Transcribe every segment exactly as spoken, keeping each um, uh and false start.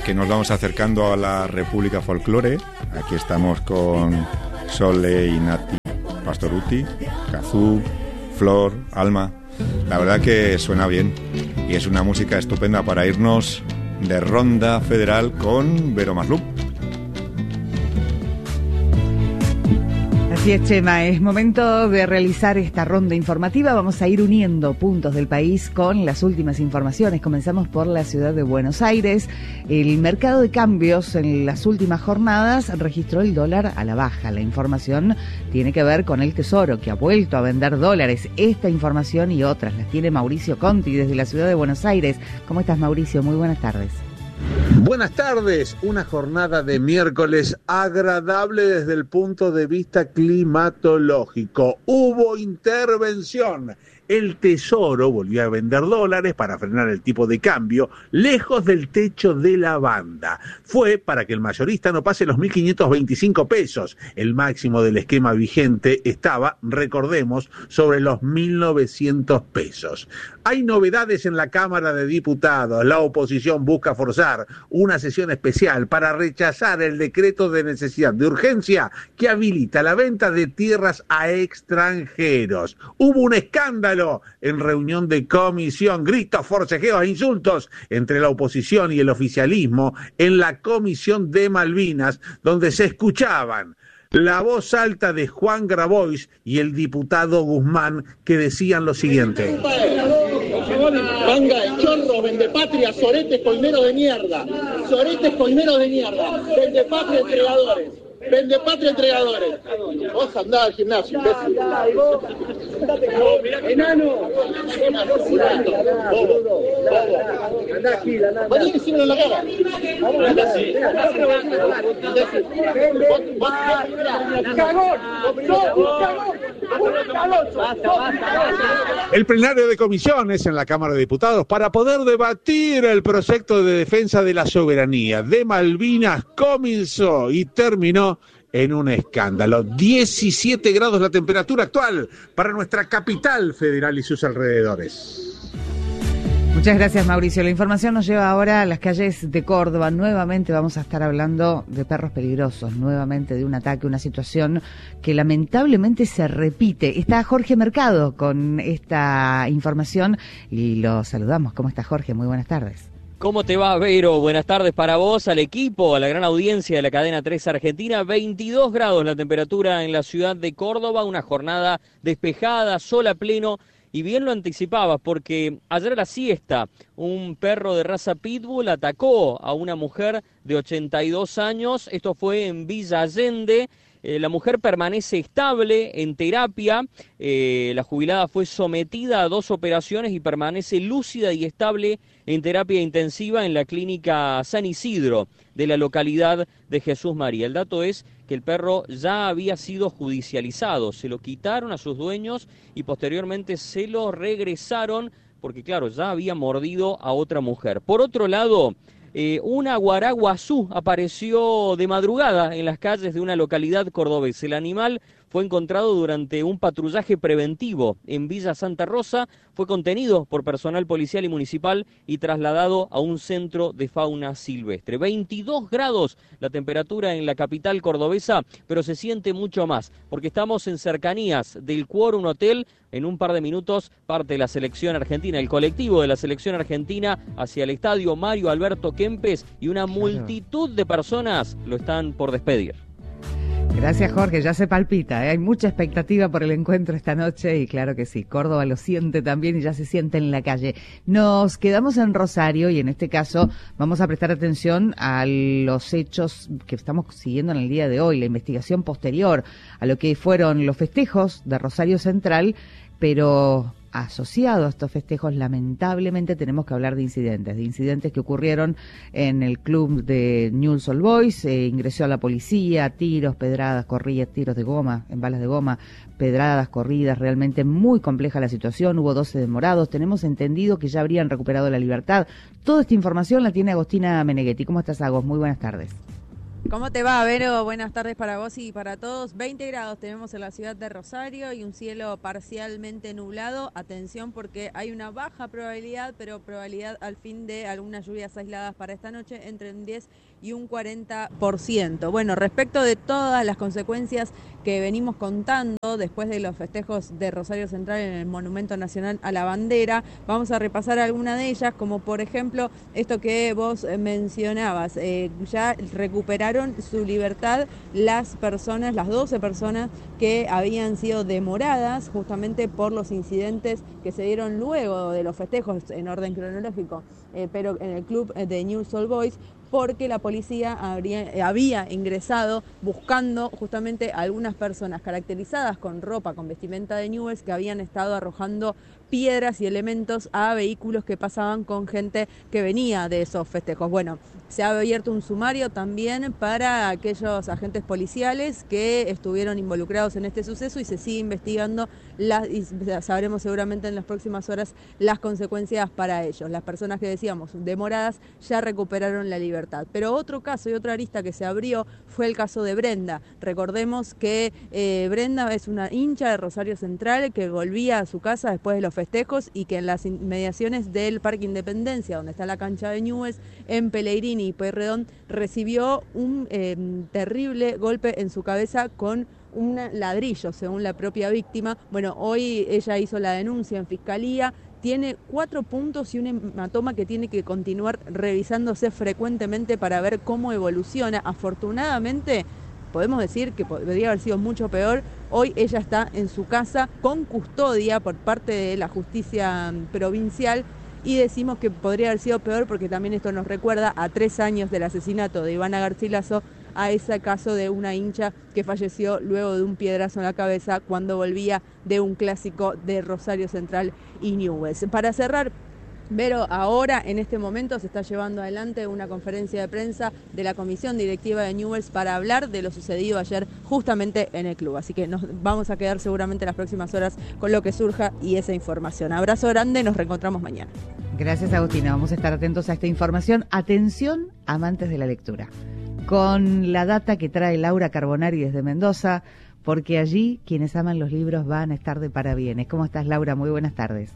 que nos vamos acercando a la República Folklore. Aquí estamos con Sole, Inati, Pastoruti, Kazú, Flor, Alma. La verdad que suena bien y es una música estupenda para irnos de ronda federal con Vero Maslup. Así es, Chema, es momento de realizar esta ronda informativa. Vamos a ir uniendo puntos del país con las últimas informaciones. Comenzamos por la ciudad de Buenos Aires. El mercado de cambios en las últimas jornadas registró el dólar a la baja. La información tiene que ver con el Tesoro, que ha vuelto a vender dólares. Esta información y otras las tiene Mauricio Conti desde la ciudad de Buenos Aires. ¿Cómo estás, Mauricio? Muy buenas tardes. Buenas tardes, una jornada de miércoles agradable desde el punto de vista climatológico. Hubo intervención. El Tesoro volvió a vender dólares para frenar el tipo de cambio lejos del techo de la banda. Fue para que el mayorista no pase los mil quinientos veinticinco pesos. El máximo del esquema vigente estaba, recordemos, sobre los mil novecientos pesos. Hay novedades en la Cámara de Diputados. La oposición busca forzar una sesión especial para rechazar el decreto de necesidad de urgencia que habilita la venta de tierras a extranjeros. Hubo un escándalo en reunión de comisión, gritos, forcejeos e insultos entre la oposición y el oficialismo en la Comisión de Malvinas, donde se escuchaban la voz alta de Juan Grabois y el diputado Guzmán, que decían lo siguiente: manga de chorro, vendepatria, soretes, coimeros de mierda, soretes, coimeros de mierda, vendepatria, entregadores. Vende patria, entregadores. Vos andás al gimnasio, imbécil. Enano. Bobo. Bobo. Andá, Gil, andá. Vení, decímelo en la cara. Imbécil. Cagón. El plenario de comisiones en la Cámara de Diputados para poder debatir el proyecto de defensa de la soberanía de Malvinas comenzó y terminó en un escándalo. diecisiete grados la temperatura actual para nuestra capital federal y sus alrededores. Muchas gracias, Mauricio. La información nos lleva ahora a las calles de Córdoba. Nuevamente vamos a estar hablando de perros peligrosos, nuevamente de un ataque, una situación que lamentablemente se repite. Está Jorge Mercado con esta información y lo saludamos. ¿Cómo está, Jorge? Muy buenas tardes. ¿Cómo te va, Vero? Buenas tardes para vos, al equipo, a la gran audiencia de la cadena tres Argentina. veintidós grados la temperatura en la ciudad de Córdoba, una jornada despejada, sol a pleno. Y bien lo anticipabas, porque ayer a la siesta un perro de raza pitbull atacó a una mujer de ochenta y dos años. Esto fue en Villa Allende. Eh, la mujer permanece estable en terapia. Eh, la jubilada fue sometida a dos operaciones y permanece lúcida y estable en terapia intensiva en la clínica San Isidro de la localidad de Jesús María. El dato es que el perro ya había sido judicializado, se lo quitaron a sus dueños y posteriormente se lo regresaron porque, claro, ya había mordido a otra mujer. Por otro lado, eh, una guaraguazú apareció de madrugada en las calles de una localidad cordobesa. El animal fue encontrado durante un patrullaje preventivo en Villa Santa Rosa, fue contenido por personal policial y municipal y trasladado a un centro de fauna silvestre. veintidós grados la temperatura en la capital cordobesa, pero se siente mucho más, porque estamos en cercanías del Quórum Hotel. En un par de minutos parte la selección argentina, el colectivo de la selección argentina hacia el estadio Mario Alberto Kempes y una multitud de personas lo están por despedir. Gracias, Jorge, ya se palpita, ¿eh? Hay mucha expectativa por el encuentro esta noche y claro que sí, Córdoba lo siente también y ya se siente en la calle. Nos quedamos en Rosario y en este caso vamos a prestar atención a los hechos que estamos siguiendo en el día de hoy, la investigación posterior a lo que fueron los festejos de Rosario Central, pero asociado a estos festejos, lamentablemente tenemos que hablar de incidentes, de incidentes que ocurrieron en el club de Newell's Old Boys. Eh, ingresó a la policía, tiros, pedradas, corridas, tiros de goma, en balas de goma, pedradas, corridas, realmente muy compleja la situación. Hubo doce demorados, tenemos entendido que ya habrían recuperado la libertad. Toda esta información la tiene Agostina Meneghetti. ¿Cómo estás, Agos? Muy buenas tardes. ¿Cómo te va, Vero? Buenas tardes para vos y para todos. veinte grados tenemos en la ciudad de Rosario y un cielo parcialmente nublado. Atención porque hay una baja probabilidad, pero probabilidad al fin de algunas lluvias aisladas para esta noche entre un diez y un cuarenta por ciento. Bueno, respecto de todas las consecuencias que venimos contando después de los festejos de Rosario Central en el Monumento Nacional a la Bandera, vamos a repasar algunas de ellas, como por ejemplo esto que vos mencionabas. Eh, ya recuperaron su libertad las personas, las doce personas que habían sido demoradas justamente por los incidentes que se dieron luego de los festejos en orden cronológico, eh, pero en el club de Newell's Old Boys, porque la policía habría, había ingresado buscando justamente a algunas personas caracterizadas con ropa, con vestimenta de Newell's, que habían estado arrojando piedras y elementos a vehículos que pasaban con gente que venía de esos festejos. Bueno, se ha abierto un sumario también para aquellos agentes policiales que estuvieron involucrados en este suceso y se sigue investigando las, y sabremos seguramente en las próximas horas las consecuencias para ellos. Las personas que decíamos demoradas ya recuperaron la libertad. Pero otro caso y otra arista que se abrió fue el caso de Brenda. Recordemos que eh, Brenda es una hincha de Rosario Central que volvía a su casa después de los festejos y que en las inmediaciones del Parque Independencia, donde está la cancha de Newell's, en Pellegrini y Pueyrredón, recibió un eh, terrible golpe en su cabeza con un ladrillo, según la propia víctima. Bueno, hoy ella hizo la denuncia en fiscalía, tiene cuatro puntos y un hematoma que tiene que continuar revisándose frecuentemente para ver cómo evoluciona. Afortunadamente, podemos decir que podría haber sido mucho peor. Hoy ella está en su casa con custodia por parte de la justicia provincial y decimos que podría haber sido peor porque también esto nos recuerda a tres años del asesinato de Ivana Garcilaso, a ese caso de una hincha que falleció luego de un piedrazo en la cabeza cuando volvía de un clásico de Rosario Central y Newell's. Para cerrar, Vero, ahora en este momento se está llevando adelante una conferencia de prensa de la comisión directiva de Newell's para hablar de lo sucedido ayer justamente en el club. Así que nos vamos a quedar seguramente las próximas horas con lo que surja y esa información. Abrazo grande, nos reencontramos mañana. Gracias, Agustina. Vamos a estar atentos a esta información. Atención, amantes de la lectura, con la data que trae Laura Carbonari desde Mendoza, porque allí quienes aman los libros van a estar de parabienes. ¿Cómo estás, Laura? Muy buenas tardes.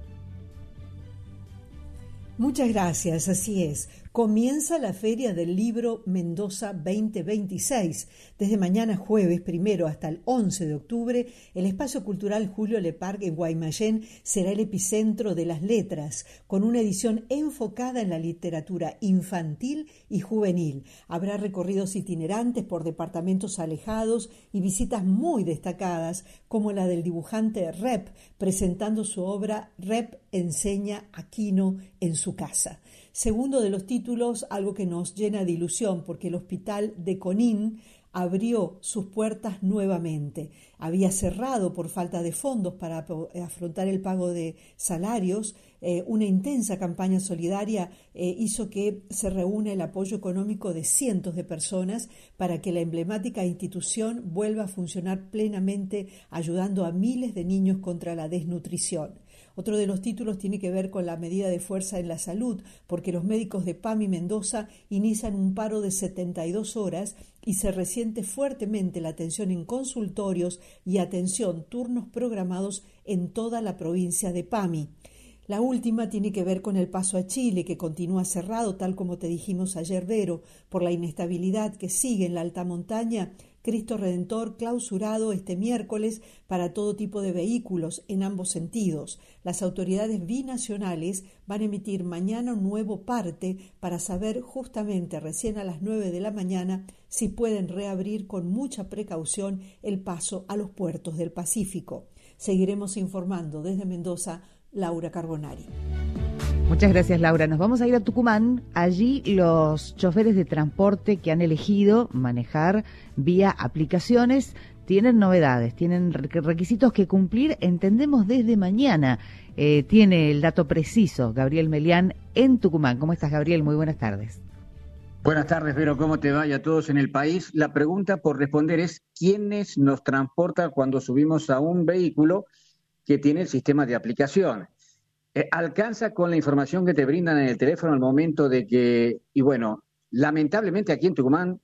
Muchas gracias, así es. Comienza la Feria del Libro Mendoza veinte veintiséis. Desde mañana jueves primero hasta el once de octubre, el Espacio Cultural Julio Lepargue en Guaymallén será el epicentro de las letras, con una edición enfocada en la literatura infantil y juvenil. Habrá recorridos itinerantes por departamentos alejados y visitas muy destacadas, como la del dibujante Rep, presentando su obra Rep enseña a Quino en su casa. Segundo de los títulos, algo que nos llena de ilusión, porque el hospital de Conín abrió sus puertas nuevamente. Había cerrado por falta de fondos para afrontar el pago de salarios. Eh, una intensa campaña solidaria eh, hizo que se reúna el apoyo económico de cientos de personas para que la emblemática institución vuelva a funcionar plenamente, ayudando a miles de niños contra la desnutrición. Otro de los títulos tiene que ver con la medida de fuerza en la salud, porque los médicos de PAMI Mendoza inician un paro de setenta y dos horas y se resiente fuertemente la atención en consultorios y atención turnos programados en toda la provincia de PAMI. La última tiene que ver con el paso a Chile, que continúa cerrado, tal como te dijimos ayer, Vero, por la inestabilidad que sigue en la alta montaña. Cristo Redentor clausurado este miércoles para todo tipo de vehículos en ambos sentidos. Las autoridades binacionales van a emitir mañana un nuevo parte para saber justamente recién a las nueve de la mañana si pueden reabrir con mucha precaución el paso a los puertos del Pacífico. Seguiremos informando desde Mendoza, Laura Carbonari. Muchas gracias, Laura. Nos vamos a ir a Tucumán. Allí los choferes de transporte que han elegido manejar vía aplicaciones tienen novedades, tienen requisitos que cumplir, entendemos, desde mañana. Eh, tiene el dato preciso Gabriel Melián en Tucumán. ¿Cómo estás, Gabriel? Muy buenas tardes. Buenas tardes, Vero. ¿Cómo te va? Y a todos en el país. La pregunta por responder es: ¿quiénes nos transportan cuando subimos a un vehículo que tiene el sistema de aplicación? Eh, ¿Alcanza con la información que te brindan en el teléfono al momento de que, y bueno, lamentablemente aquí en Tucumán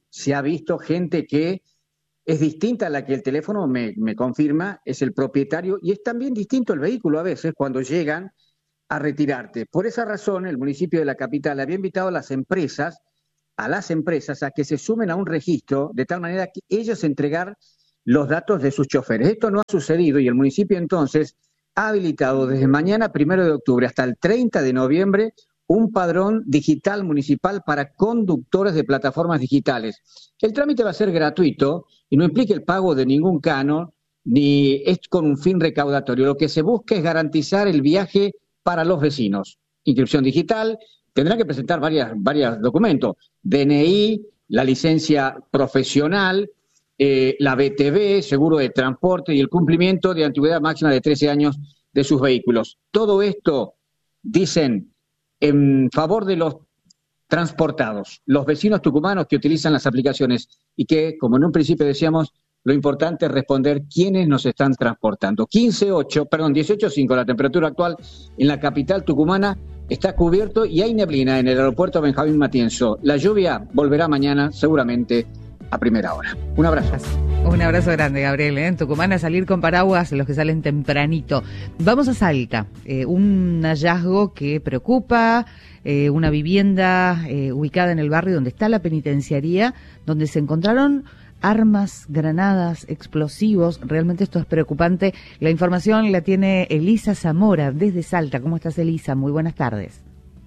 se ha visto gente que es distinta a la que el teléfono me, me confirma, es el propietario, y es también distinto el vehículo a veces cuando llegan a retirarte. Por esa razón, el municipio de la capital había invitado a las empresas, a las empresas a que se sumen a un registro, de tal manera que ellos entregar los datos de sus choferes. Esto no ha sucedido y el municipio entonces ha habilitado desde mañana, primero de octubre, hasta el treinta de noviembre, un padrón digital municipal para conductores de plataformas digitales. El trámite va a ser gratuito y no implica el pago de ningún canon, ni es con un fin recaudatorio. Lo que se busca es garantizar el viaje para los vecinos. Inscripción digital, tendrán que presentar varias, varios documentos, D N I, la licencia profesional, eh, la B T V, seguro de transporte y el cumplimiento de antigüedad máxima de trece años de sus vehículos. Todo esto, dicen, en favor de los transportados, los vecinos tucumanos que utilizan las aplicaciones y que, como en un principio decíamos, lo importante es responder quiénes nos están transportando. quince ocho, perdón, dieciocho cinco, la temperatura actual en la capital tucumana está cubierto y hay neblina en el aeropuerto Benjamín Matienzo. La lluvia volverá mañana seguramente a primera hora. Un abrazo. Un abrazo grande, Gabriel. ¿eh? En Tucumán a salir con paraguas, los que salen tempranito. Vamos a Salta. Eh, un hallazgo que preocupa, eh, una vivienda eh, ubicada en el barrio donde está la penitenciaría, donde se encontraron armas, granadas, explosivos. Realmente esto es preocupante. La información la tiene Elisa Zamora desde Salta. ¿Cómo estás, Elisa? Muy buenas tardes.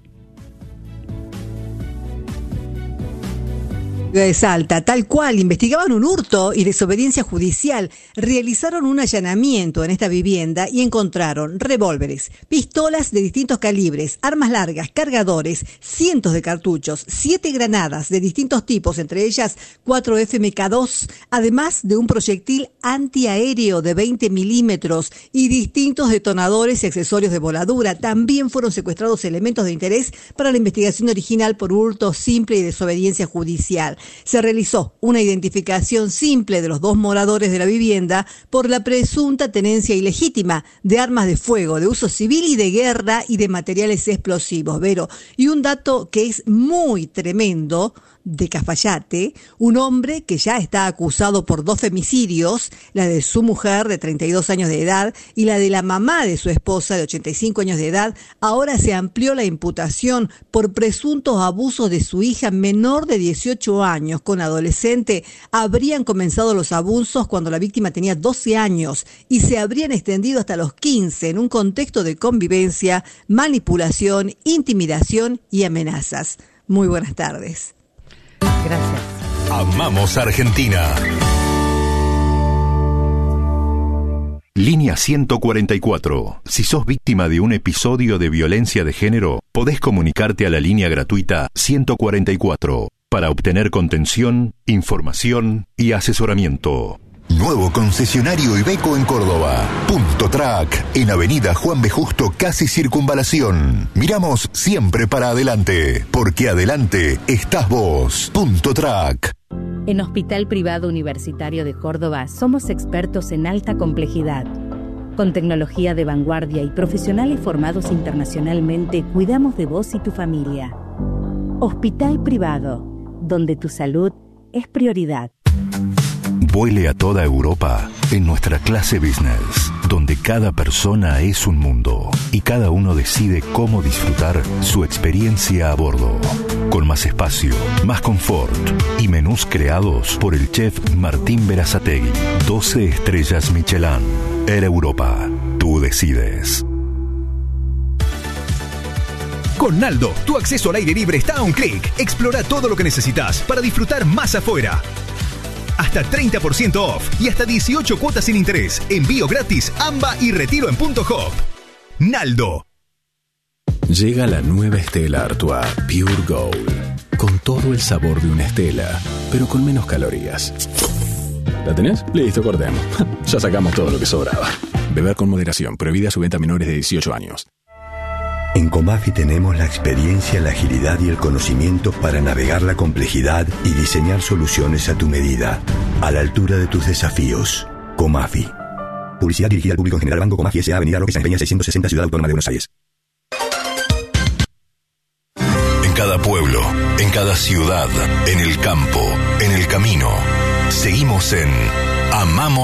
De Salta, tal cual, investigaban un hurto y desobediencia judicial, realizaron un allanamiento en esta vivienda y encontraron revólveres, pistolas de distintos calibres, armas largas, cargadores, cientos de cartuchos, siete granadas de distintos tipos, entre ellas cuatro F M K dos, además de un proyectil antiaéreo de veinte milímetros y distintos detonadores y accesorios de voladura. También fueron secuestrados elementos de interés para la investigación original por hurto simple y desobediencia judicial. Se realizó una identificación simple de los dos moradores de la vivienda por la presunta tenencia ilegítima de armas de fuego, de uso civil y de guerra y de materiales explosivos, Vero. Y un dato que es muy tremendo, de Cafayate, un hombre que ya está acusado por dos femicidios, la de su mujer de treinta y dos años de edad y la de la mamá de su esposa de ochenta y cinco años de edad. Ahora se amplió la imputación por presuntos abusos de su hija menor de dieciocho años con adolescente. Habrían comenzado los abusos cuando la víctima tenía doce años y se habrían extendido hasta los quince en un contexto de convivencia, manipulación, intimidación y amenazas. Muy buenas tardes. Gracias. Amamos Argentina. Línea ciento cuarenta y cuatro. Si sos víctima de un episodio de violencia de género, podés comunicarte a la línea gratuita ciento cuarenta y cuatro para obtener contención, información y asesoramiento. Nuevo concesionario Iveco en Córdoba. Punto Track, en Avenida Juan B. Justo, casi Circunvalación. Miramos siempre para adelante, porque adelante estás vos. Punto Track. En Hospital Privado Universitario de Córdoba somos expertos en alta complejidad. Con tecnología de vanguardia y profesionales formados internacionalmente, cuidamos de vos y tu familia. Hospital Privado, donde tu salud es prioridad. Vuele a toda Europa en nuestra clase business, donde cada persona es un mundo y cada uno decide cómo disfrutar su experiencia a bordo. Con más espacio, más confort y menús creados por el chef Martín Berazategui. doce estrellas Michelin. Air Europa. Tú decides. Con Naldo, tu acceso al aire libre está a un clic. Explora todo lo que necesitas para disfrutar más afuera. Hasta treinta por ciento off y hasta dieciocho cuotas sin interés. Envío gratis, AMBA y retiro en Punto Hop. Naldo. Llega la nueva Stella Artois Pure Gold. Con todo el sabor de una Stella, pero con menos calorías. ¿La tenés? Listo, cortemos. Ya sacamos todo lo que sobraba. Beber con moderación. Prohibida su venta a menores de dieciocho años. En Comafi tenemos la experiencia, la agilidad y el conocimiento para navegar la complejidad y diseñar soluciones a tu medida, a la altura de tus desafíos. Comafi. Publicidad dirigida al público en general. Banco Comafi S A. Avenida Roque San Peña seiscientos sesenta, Ciudad Autónoma de Buenos Aires. En cada pueblo, en cada ciudad, en el campo, en el camino. Seguimos en Amamos